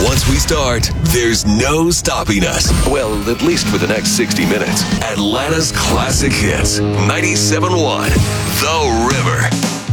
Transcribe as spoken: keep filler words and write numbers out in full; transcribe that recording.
Once we start, there's no stopping us. Well, at least for the next sixty minutes. Atlanta's classic hits. ninety-seven point one, The River.